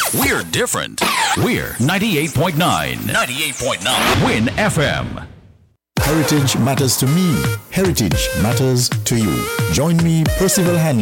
We're different. We're 98.9. 98.9. Win FM. Heritage matters to me. Heritage matters to you. Join me, Percival Hanley.